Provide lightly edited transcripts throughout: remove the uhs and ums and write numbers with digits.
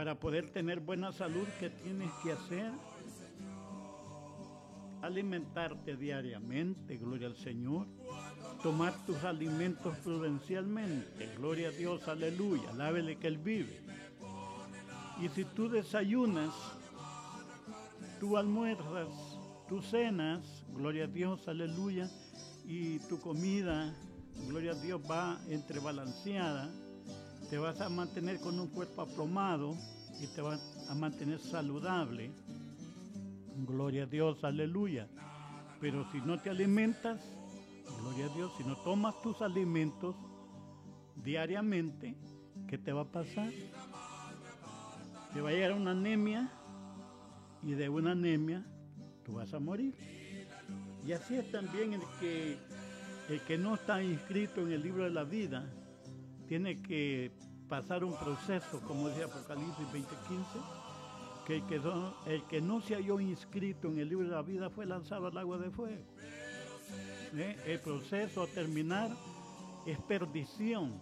Para poder tener buena salud, ¿qué tienes que hacer? Alimentarte diariamente, gloria al Señor. Tomar tus alimentos prudencialmente, gloria a Dios, aleluya, alábele que Él vive. Y si tú desayunas, tú almuerzas, tú cenas, gloria a Dios, aleluya, y tu comida, gloria a Dios, va entrebalanceada, te vas a mantener con un cuerpo aplomado y te vas a mantener saludable, gloria a Dios, aleluya. Pero si no te alimentas, gloria a Dios, si no tomas tus alimentos diariamente, ¿qué te va a pasar? Te va a llegar una anemia y de una anemia tú vas a morir. Y así es también el que no está inscrito en el libro de la vida, tiene que pasar un proceso, como dice Apocalipsis 20:15, que el que no se halló inscrito en el libro de la vida fue lanzado al agua de fuego. El proceso a terminar es perdición.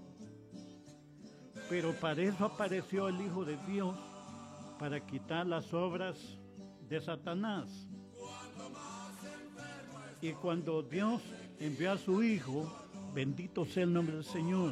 Pero para eso apareció el Hijo de Dios, para quitar las obras de Satanás. Y cuando Dios envió a su Hijo, bendito sea el nombre del Señor,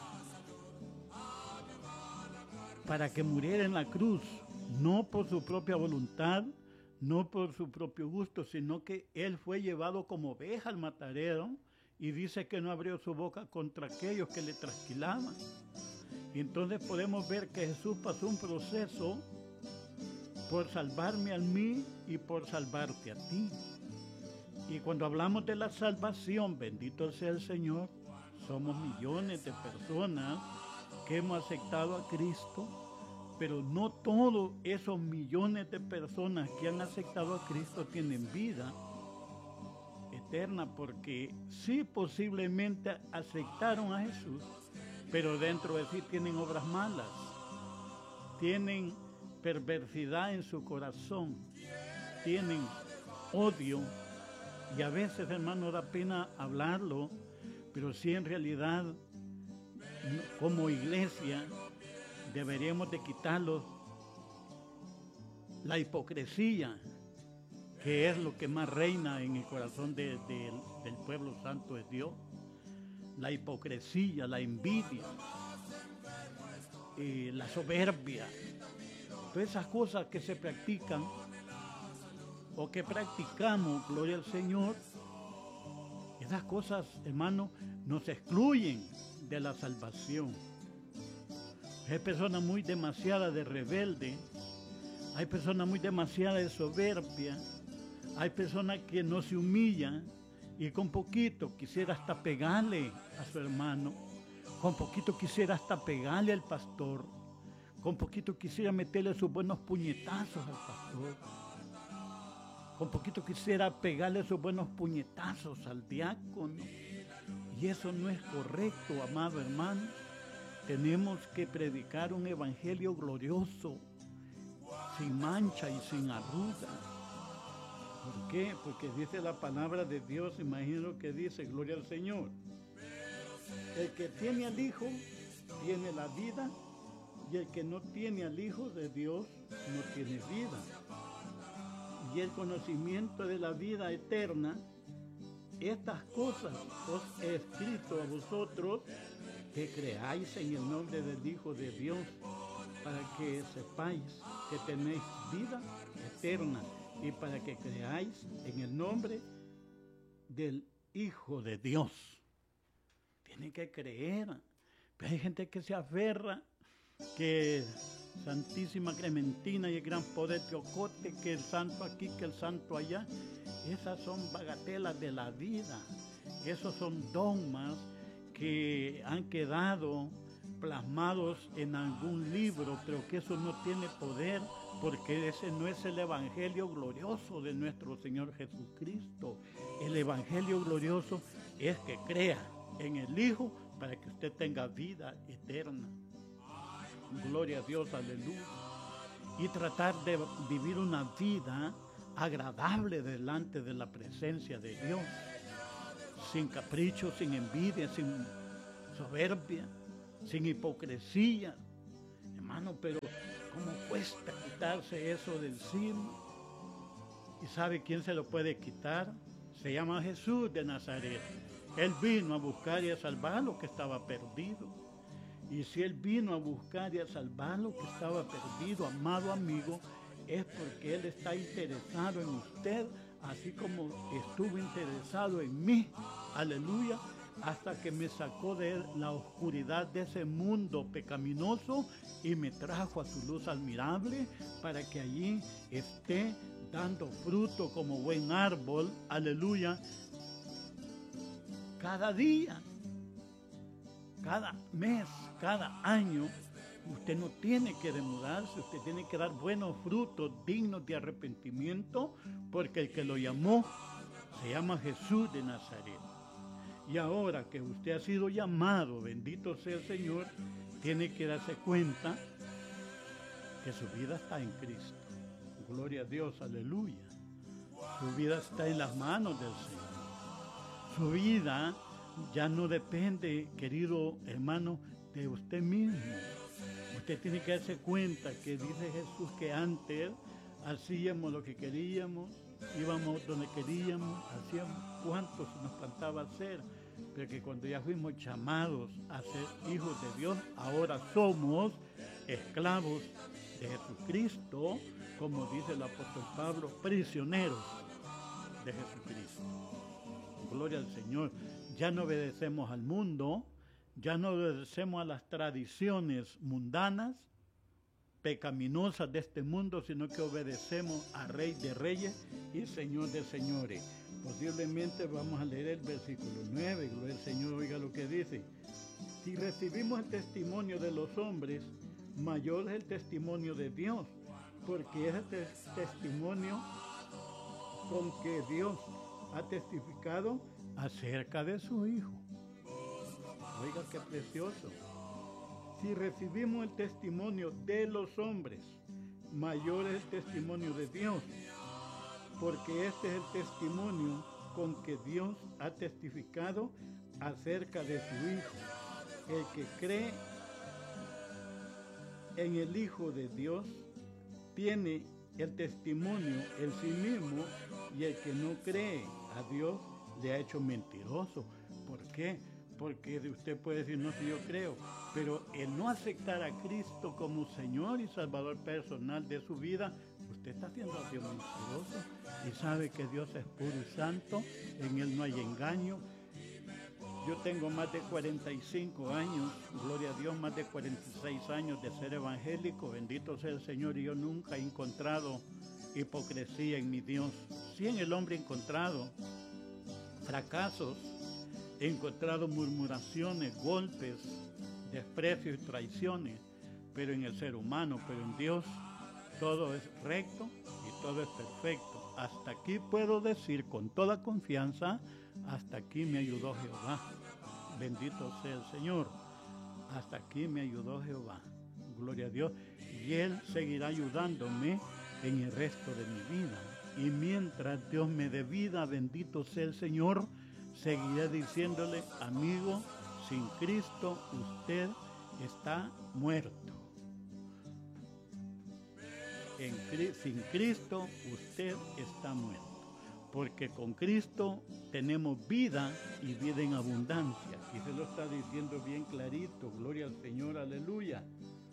para que muriera en la cruz, no por su propia voluntad, no por su propio gusto, sino que Él fue llevado como oveja al matadero, y dice que no abrió su boca contra aquellos que le trasquilaban. Y entonces podemos ver que Jesús pasó un proceso por salvarme a mí y por salvarte a ti. Y cuando hablamos de la salvación, bendito sea el Señor, somos millones de personas que hemos aceptado a Cristo, pero no todos esos millones de personas que han aceptado a Cristo tienen vida eterna, porque sí posiblemente aceptaron a Jesús, pero dentro de sí tienen obras malas, tienen perversidad en su corazón, tienen odio, y a veces, hermano, da pena hablarlo, pero sí en realidad, como iglesia, deberíamos de quitarlos la hipocresía, que es lo que más reina en el corazón del pueblo santo de Dios. La hipocresía, la envidia, la soberbia, todas esas cosas que se practican o que practicamos, gloria al Señor, esas cosas, hermano, nos excluyen de la salvación. Hay personas muy demasiadas de rebelde, hay personas muy demasiadas de soberbia, hay personas que no se humillan y con poquito quisiera hasta pegarle a su hermano, con poquito quisiera hasta pegarle al pastor, con poquito quisiera meterle sus buenos puñetazos al pastor, con poquito quisiera pegarle sus buenos puñetazos al diácono. Y eso no es correcto, amado hermano. Tenemos que predicar un evangelio glorioso, sin mancha y sin arrugas. ¿Por qué? Porque dice la palabra de Dios, imagino que dice, gloria al Señor. El que tiene al Hijo, tiene la vida, y el que no tiene al Hijo de Dios, no tiene vida. Y el conocimiento de la vida eterna, estas cosas os he escrito a vosotros, que creáis en el nombre del Hijo de Dios, para que sepáis que tenéis vida eterna, y para que creáis en el nombre del Hijo de Dios. Tienen que creer. Pero hay gente que se aferra, que Santísima Clementina y el gran poder Teocote, que el santo aquí, que el santo allá. Esas son bagatelas de la vida. Esos son dogmas que han quedado plasmados en algún libro, pero que eso no tiene poder, porque ese no es el evangelio glorioso de nuestro Señor Jesucristo. El evangelio glorioso es que crea en el Hijo para que usted tenga vida eterna. Gloria a Dios, aleluya. Y tratar de vivir una vida agradable delante de la presencia de Dios, sin capricho, sin envidia, sin soberbia, sin hipocresía, hermano. Pero cómo cuesta quitarse eso de encima. ¿Y sabe quién se lo puede quitar? Se llama Jesús de Nazaret. Él vino a buscar y a salvar lo que estaba perdido. Y si Él vino a buscar y a salvar lo que estaba perdido, amado amigo, es porque Él está interesado en usted, así como estuvo interesado en mí. Aleluya. Hasta que me sacó de la oscuridad de ese mundo pecaminoso y me trajo a su luz admirable para que allí esté dando fruto como buen árbol, aleluya, cada día, cada mes, cada año. Usted no tiene que demudarse, usted tiene que dar buenos frutos dignos de arrepentimiento, porque el que lo llamó se llama Jesús de Nazaret. Y ahora que usted ha sido llamado, bendito sea el Señor, tiene que darse cuenta que su vida está en Cristo. Gloria a Dios, aleluya. Su vida está en las manos del Señor. Su vida ya no depende, querido hermano, de usted mismo. Usted tiene que darse cuenta que dice Jesús que antes hacíamos lo que queríamos, íbamos donde queríamos, hacíamos cuanto se nos plantaba hacer, pero que cuando ya fuimos llamados a ser hijos de Dios, ahora somos esclavos de Jesucristo, como dice el apóstol Pablo, prisioneros de Jesucristo. Gloria al Señor. Ya no obedecemos al mundo, ya no obedecemos a las tradiciones mundanas, pecaminosas de este mundo, sino que obedecemos a Rey de Reyes y Señor de Señores. Posiblemente vamos a leer el versículo 9, gloria al Señor, oiga lo que dice. Si recibimos el testimonio de los hombres, mayor es el testimonio de Dios, porque es el testimonio con que Dios ha testificado acerca de su Hijo. Oiga qué precioso. Si recibimos el testimonio de los hombres, mayor es el testimonio de Dios, porque este es el testimonio con que Dios ha testificado acerca de su Hijo. El que cree en el Hijo de Dios tiene el testimonio en sí mismo, y el que no cree a Dios le ha hecho mentiroso. ¿Por qué? Porque usted puede decir, no, si yo creo, pero el no aceptar a Cristo como Señor y Salvador personal de su vida, usted está haciendo a Dios mentiroso, y sabe que Dios es puro y santo, en Él no hay engaño. Yo tengo más de 45 años, gloria a Dios, más de 46 años de ser evangélico, bendito sea el Señor, y yo nunca he encontrado hipocresía en mi Dios. Sí, en el hombre he encontrado fracasos, he encontrado murmuraciones, golpes, desprecios y traiciones, pero en el ser humano, pero en Dios todo es recto y todo es perfecto. Hasta aquí puedo decir con toda confianza, hasta aquí me ayudó Jehová. Bendito sea el Señor. Hasta aquí me ayudó Jehová. Gloria a Dios. Y Él seguirá ayudándome en el resto de mi vida. Y mientras Dios me dé vida, bendito sea el Señor, seguiré diciéndole, amigo, sin Cristo usted está muerto. Sin Cristo usted está muerto. Porque con Cristo tenemos vida y vida en abundancia. Y se lo está diciendo bien clarito. Gloria al Señor, aleluya.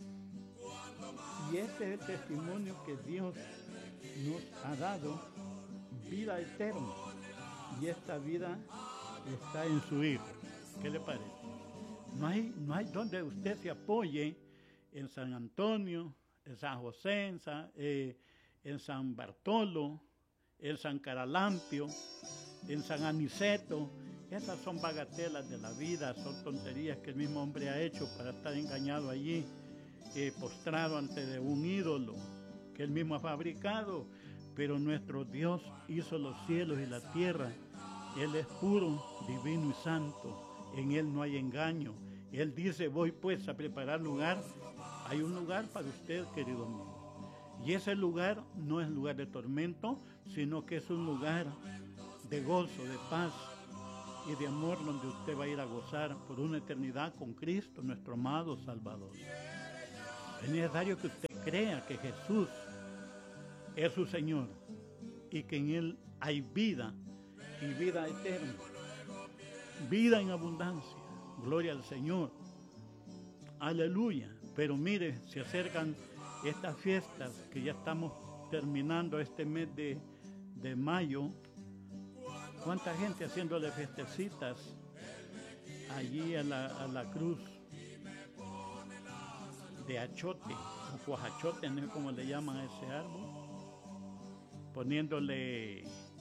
Y este es el testimonio que Dios nos ha dado, vida eterna. Y esta vida está en su Hijo. ¿Qué le parece? No hay donde usted se apoye en San Antonio, en San José, en San Bartolo, en San Caralampio, en San Aniceto. Esas son bagatelas de la vida, son tonterías que el mismo hombre ha hecho para estar engañado allí, postrado ante de un ídolo que él mismo ha fabricado. Pero nuestro Dios hizo los cielos y la tierra. Él es puro, divino y santo. En Él no hay engaño. Él dice, voy pues a preparar lugar. Hay un lugar para usted, querido mío. Y ese lugar no es lugar de tormento, sino que es un lugar de gozo, de paz y de amor, donde usted va a ir a gozar por una eternidad con Cristo, nuestro amado Salvador. Es necesario que usted crea que Jesús es su Señor y que en Él hay vida y vida eterna, vida en abundancia. Gloria al Señor. Aleluya. Pero mire, se acercan estas fiestas que ya estamos terminando este mes de mayo. ¿Cuánta gente haciéndole fiestecitas allí a la cruz de achote o cuajachote, no sé cómo le llaman a ese árbol? Poniéndole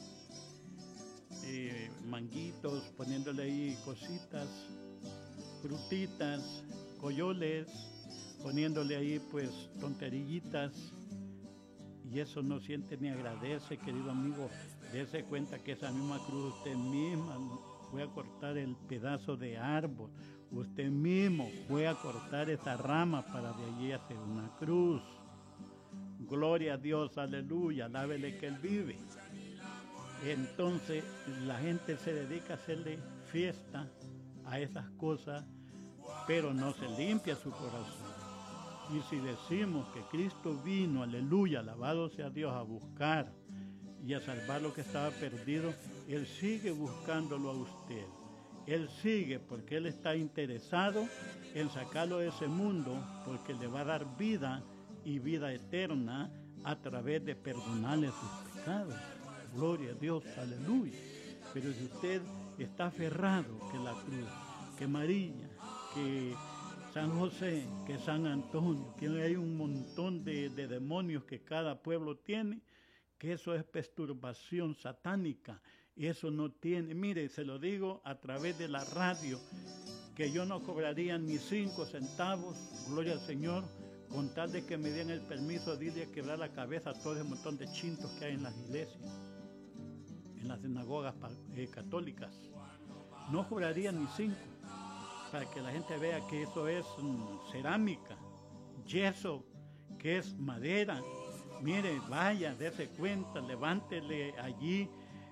manguitos, poniéndole ahí cositas, frutitas, coyoles, poniéndole ahí pues tonterillitas, y eso no siente ni agradece, querido amigo. Dese cuenta que esa misma cruz usted misma fue a cortar el pedazo de árbol, usted mismo fue a cortar esa rama para de allí hacer una cruz. Gloria a Dios, aleluya, alábele que Él vive. Entonces la gente se dedica a hacerle fiesta a esas cosas, pero no se limpia su corazón. Y si decimos que Cristo vino, aleluya, alabado sea Dios, a buscar y a salvar lo que estaba perdido, Él sigue buscándolo a usted. Él sigue porque Él está interesado en sacarlo de ese mundo, porque le va a dar vida y vida eterna a través de perdonarle sus pecados. Gloria a Dios, aleluya. Pero si usted está aferrado que la cruz, que María, que San José, que San Antonio, que hay un montón de demonios que cada pueblo tiene, que eso es perturbación satánica, y eso no tiene, mire, se lo digo a través de la radio, que yo no cobraría ni 5 centavos, gloria al Señor, con tal de que me den el permiso de ir a quebrar la cabeza a todo ese montón de chintos que hay en las iglesias, en las sinagogas católicas. No cobraría ni 5, para que la gente vea que eso es cerámica, yeso, que es madera. Mire, vaya, dése cuenta, levántele allí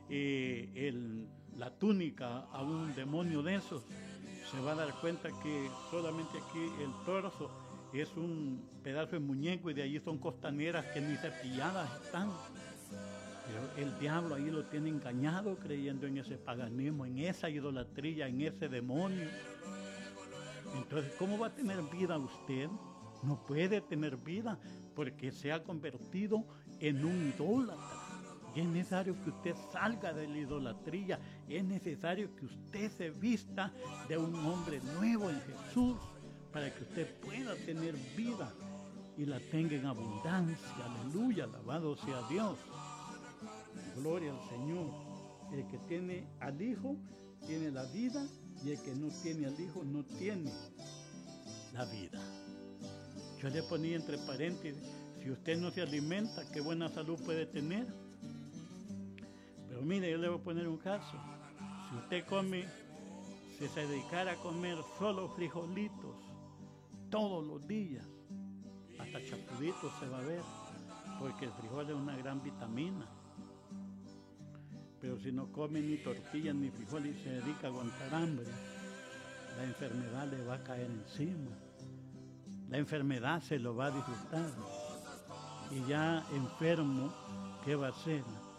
la túnica a un demonio de esos. Se va a dar cuenta que solamente aquí el torso es un pedazo de muñeco y de allí son costaneras que ni cepilladas están. Pero el diablo ahí lo tiene engañado creyendo en ese paganismo, en esa idolatría, en ese demonio. Entonces, ¿cómo va a tener vida usted? No puede tener vida porque se ha convertido en un idólatra. Y es necesario que usted salga de la idolatría. Es necesario que usted se vista de un hombre nuevo en Jesús para que usted pueda tener vida y la tenga en abundancia. Aleluya, alabado sea Dios. Gloria al Señor. El que tiene al Hijo tiene la vida, y el que no tiene al Hijo no tiene la vida. Yo le ponía entre paréntesis, si usted no se alimenta, ¿qué buena salud puede tener? Pero mire, yo le voy a poner un caso. Si usted come, si se dedicara a comer solo frijolitos todos los días, hasta chapuditos se va a ver, porque el frijol es una gran vitamina. Pero si no come ni tortillas ni frijol y se dedica a aguantar hambre, la enfermedad le va a caer encima. La enfermedad se lo va a disfrutar. Y ya enfermo, ¿qué va a hacer?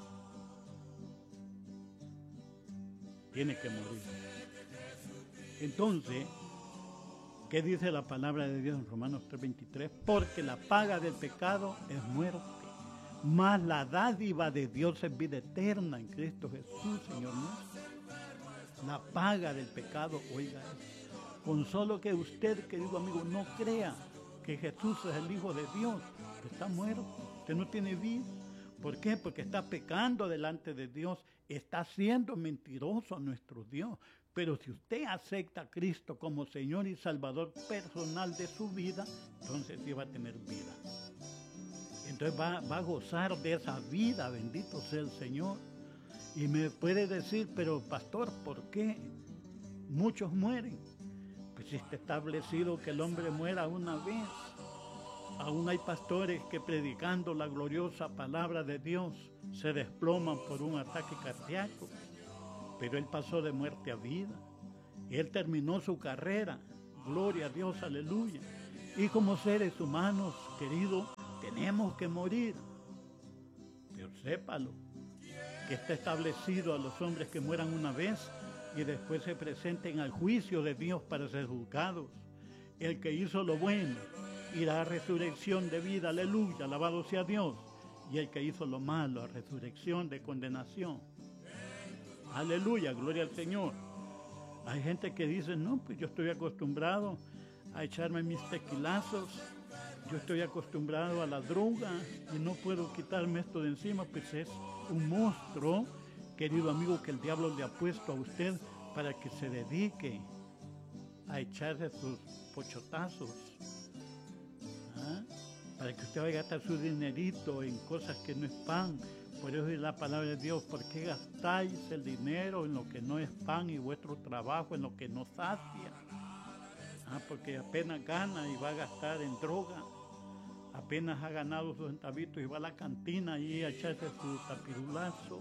Tiene que morir. Entonces, ¿qué dice la palabra de Dios en Romanos 3:23? Porque la paga del pecado es muerte, mas la dádiva de Dios es vida eterna en Cristo Jesús, Señor nuestro. La paga del pecado, oiga eso. Con solo que usted, querido amigo, no crea que Jesús es el Hijo de Dios, que está muerto, que no tiene vida. ¿Por qué? Porque está pecando delante de Dios, está siendo mentiroso a nuestro Dios. Pero si usted acepta a Cristo como Señor y Salvador personal de su vida, entonces sí va a tener vida. Entonces va a gozar de esa vida, bendito sea el Señor. Y me puede decir, pero pastor, ¿por qué muchos mueren? Pues está establecido que el hombre muera una vez. Aún hay pastores que predicando la gloriosa palabra de Dios se desploman por un ataque cardíaco. Pero él pasó de muerte a vida. Él terminó su carrera. Gloria a Dios, aleluya. Y como seres humanos, queridos, tenemos que morir. Pero sépalo, que está establecido a los hombres que mueran una vez y después se presenten al juicio de Dios para ser juzgados. El que hizo lo bueno irá a resurrección de vida, aleluya, alabado sea Dios. Y el que hizo lo malo, a resurrección de condenación. Aleluya, gloria al Señor. Hay gente que dice, no, pues yo estoy acostumbrado a echarme mis tequilazos, yo estoy acostumbrado a la droga y no puedo quitarme esto de encima. Pues es un monstruo, querido amigo, que el diablo le ha puesto a usted para que se dedique a echarse sus pochotazos, para que usted vaya a gastar su dinerito en cosas que no es pan. Por eso es la palabra de Dios: ¿por qué gastáis el dinero en lo que no es pan y vuestro trabajo en lo que no sacia? Porque apenas gana y va a gastar en droga, apenas ha ganado sus centavitos y va a la cantina y a echarse su tapirulazo.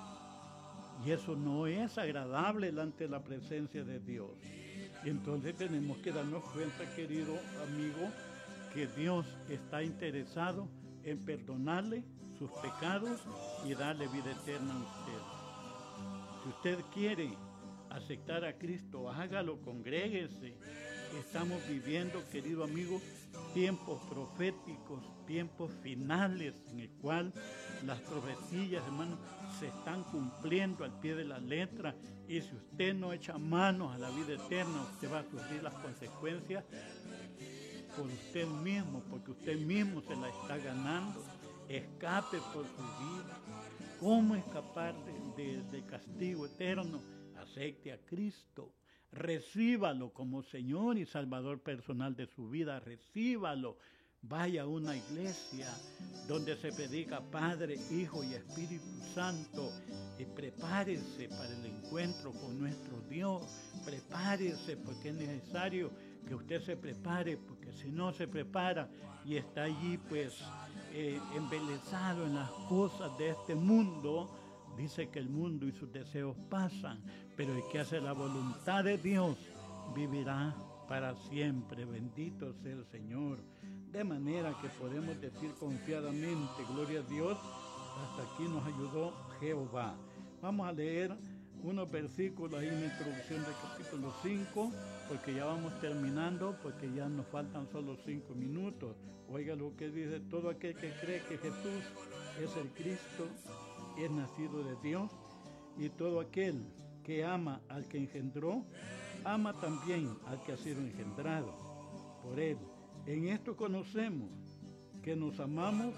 Y eso no es agradable delante de la presencia de Dios. Y entonces tenemos que darnos cuenta, querido amigo, que Dios está interesado en perdonarle sus pecados y darle vida eterna a usted. Si usted quiere aceptar a Cristo, hágalo, congréguese. Estamos viviendo, querido amigo, tiempos proféticos, tiempos finales en el cual las profecías, hermano, se están cumpliendo al pie de la letra. Y si usted no echa manos a la vida eterna, usted va a sufrir las consecuencias por usted mismo, porque usted mismo se la está ganando. Escape por su vida. ¿Cómo escapar del castigo eterno? Acepte a Cristo. Recíbalo como Señor y Salvador personal de su vida. Recíbalo. Vaya a una iglesia donde se predica Padre, Hijo y Espíritu Santo. Y prepárese para el encuentro con nuestro Dios. Prepárese, porque es necesario que usted se prepare, porque si no se prepara y está allí pues embelesado en las cosas de este mundo, dice que el mundo y sus deseos pasan, pero el que hace la voluntad de Dios vivirá para siempre. Bendito sea el Señor. De manera que podemos decir confiadamente, gloria a Dios, hasta aquí nos ayudó Jehová. Vamos a leer unos versículos ahí en la introducción del capítulo 5, porque ya vamos terminando, porque ya nos faltan solo 5 minutos. Oiga lo que dice: todo aquel que cree que Jesús es el Cristo, es nacido de Dios, y todo aquel que ama al que engendró, ama también al que ha sido engendrado por él. En esto conocemos que nos amamos,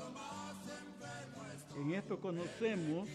en esto conocemos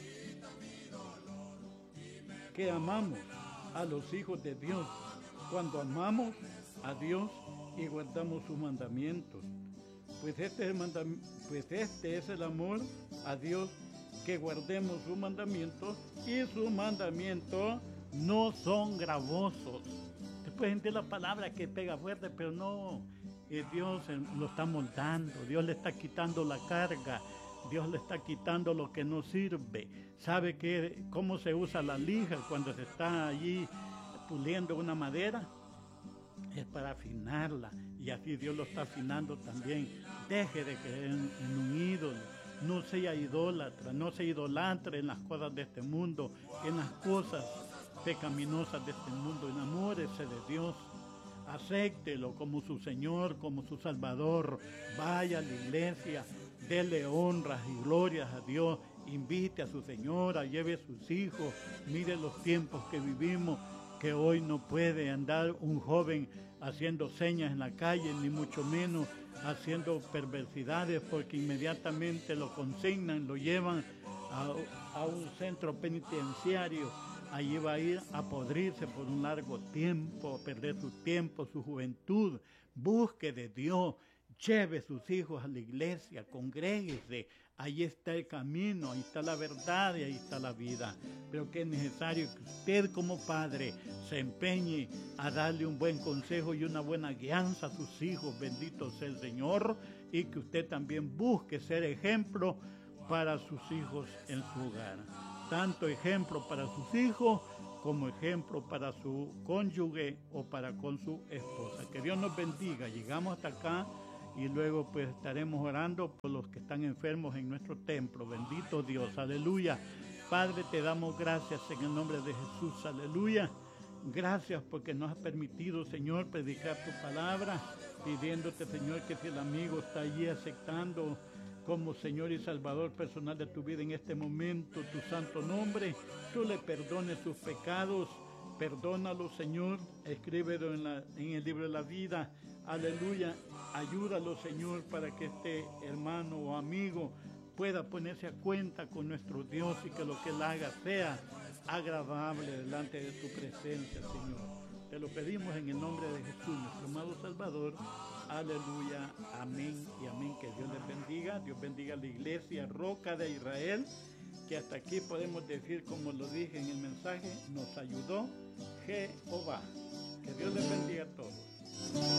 que amamos a los hijos de Dios, cuando amamos a Dios y guardamos sus mandamientos. Pues este es el amor a Dios, que guardemos sus mandamientos, y sus mandamientos no son gravosos. Después entiende la palabra que pega fuerte, pero no, Dios lo está moldando, Dios le está quitando la carga, Dios le está quitando lo que no sirve. ¿Sabe cómo se usa la lija cuando se está allí puliendo una madera? Es para afinarla, y así Dios lo está afinando también. Deje de creer en un ídolo, no sea idólatra, no se idolatre en las cosas de este mundo, en las cosas pecaminosas de este mundo. Enamórese de Dios, acéptelo como su Señor, como su Salvador. Vaya a la iglesia, dele honras y glorias a Dios, invite a su señora, lleve a sus hijos. Mire los tiempos que vivimos, que hoy no puede andar un joven haciendo señas en la calle, ni mucho menos haciendo perversidades, porque inmediatamente lo consignan, lo llevan a un centro penitenciario. Allí va a ir a podrirse por un largo tiempo, a perder su tiempo, su juventud. Busque de Dios, lleve sus hijos a la iglesia, congréguese. Ahí está el camino, ahí está la verdad y ahí está la vida. Pero que es necesario que usted como padre se empeñe a darle un buen consejo y una buena guianza a sus hijos. Bendito sea el Señor. Y que usted también busque ser ejemplo para sus hijos en su hogar. Tanto ejemplo para sus hijos como ejemplo para su cónyuge o para con su esposa. Que Dios nos bendiga. Llegamos hasta acá y luego pues estaremos orando por los que están enfermos en nuestro templo. Bendito Dios, aleluya. Padre, te damos gracias en el nombre de Jesús, aleluya. Gracias porque nos has permitido, Señor, predicar tu palabra, pidiéndote, Señor, que si el amigo está allí aceptando como Señor y Salvador personal de tu vida en este momento, tu santo nombre, tú le perdones sus pecados. Perdónalo, Señor, escríbelo en el libro de la vida, aleluya. Ayúdalo, Señor, para que este hermano o amigo pueda ponerse a cuenta con nuestro Dios y que lo que él haga sea agradable delante de tu presencia, Señor. Te lo pedimos en el nombre de Jesús, nuestro amado Salvador. Aleluya, amén y amén. Que Dios les bendiga. Dios bendiga a la iglesia Roca de Israel, que hasta aquí podemos decir, como lo dije en el mensaje, nos ayudó Jehová. Que Dios les bendiga a todos.